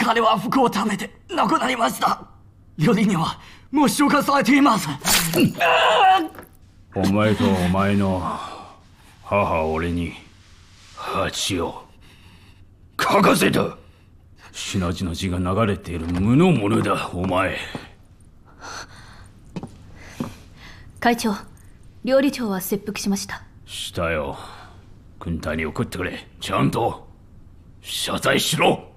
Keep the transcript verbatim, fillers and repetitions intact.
彼は服を食べて亡くなりました。料理にはもう消化されています。 お前とお前の母俺に恥をかかせた。品地の字が流れている無の者だお前。 会長、料理長は切腹しました。 したよ。軍隊に送ってくれ。ちゃんと謝罪しろ。